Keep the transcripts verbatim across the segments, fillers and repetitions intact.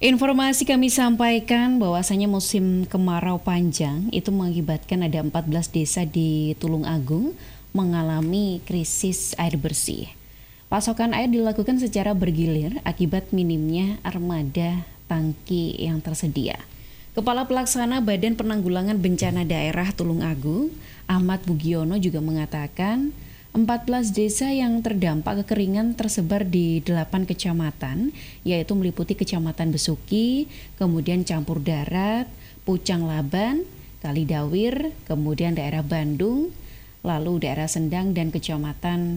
Informasi kami sampaikan bahwasanya musim kemarau panjang itu mengakibatkan ada empat belas desa di Tulung Agung mengalami krisis air bersih. Pasokan air dilakukan secara bergilir akibat minimnya armada tangki yang tersedia. Kepala Pelaksana Badan Penanggulangan Bencana Daerah Tulung Agung, Ahmad Bugiono juga mengatakan empat belas desa yang terdampak kekeringan tersebar di delapan kecamatan, yaitu meliputi Kecamatan Besuki, kemudian Campur Darat, Pucang Laban, Kalidawir, kemudian daerah Bandung, lalu daerah Sendang dan Kecamatan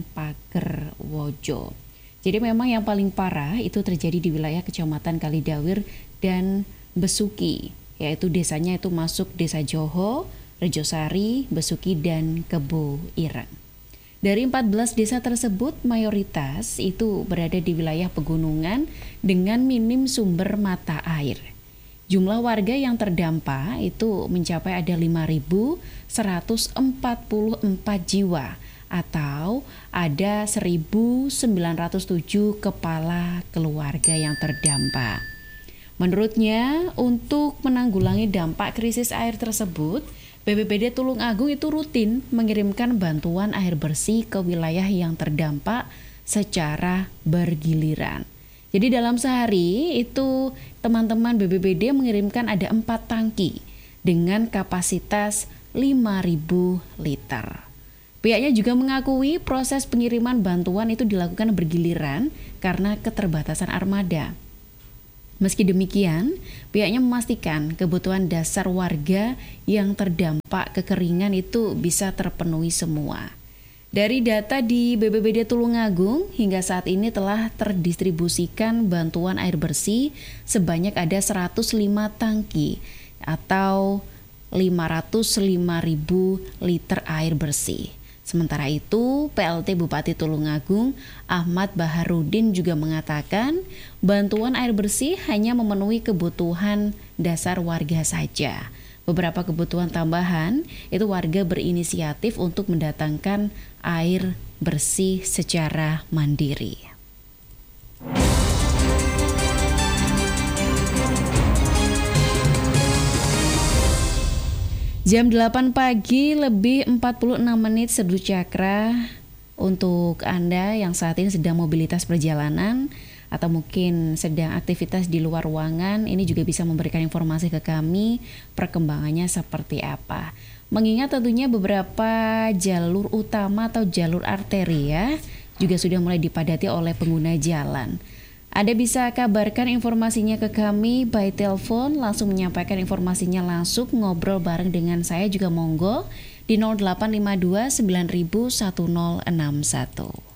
Pagerwojo. Jadi memang yang paling parah itu terjadi di wilayah Kecamatan Kalidawir dan Besuki, yaitu desanya itu masuk Desa Joho, Rejosari, Besuki, dan Kebo Ireng. Dari empat belas desa tersebut, mayoritas itu berada di wilayah pegunungan dengan minim sumber mata air. Jumlah warga yang terdampak itu mencapai ada lima ribu seratus empat puluh empat jiwa atau ada seribu sembilan ratus tujuh kepala keluarga yang terdampak. Menurutnya, untuk menanggulangi dampak krisis air tersebut, B P B D Tulung Agung itu rutin mengirimkan bantuan air bersih ke wilayah yang terdampak secara bergiliran. Jadi dalam sehari itu teman-teman B P B D mengirimkan ada empat tangki dengan kapasitas lima ribu liter. Pihaknya juga mengakui proses pengiriman bantuan itu dilakukan bergiliran karena keterbatasan armada. Meski demikian, pihaknya memastikan kebutuhan dasar warga yang terdampak kekeringan itu bisa terpenuhi semua. Dari data di B P B D Tulung Agung, hingga saat ini telah terdistribusikan bantuan air bersih sebanyak ada seratus lima tangki atau lima ratus lima ribu liter air bersih. Sementara itu, P L T Bupati Tulung Agung, Ahmad Baharudin juga mengatakan bantuan air bersih hanya memenuhi kebutuhan dasar warga saja. Beberapa kebutuhan tambahan itu warga berinisiatif untuk mendatangkan air bersih secara mandiri. Jam delapan pagi lebih empat puluh enam menit Seduh Cakra untuk Anda yang saat ini sedang mobilitas perjalanan atau mungkin sedang aktivitas di luar ruangan, ini juga bisa memberikan informasi ke kami perkembangannya seperti apa. Mengingat tentunya beberapa jalur utama atau jalur arteri ya juga sudah mulai dipadati oleh pengguna jalan. Anda bisa kabarkan informasinya ke kami by telepon, langsung menyampaikan informasinya langsung, ngobrol bareng dengan saya juga monggo di nol delapan lima dua sembilan nol nol satu nol enam satu.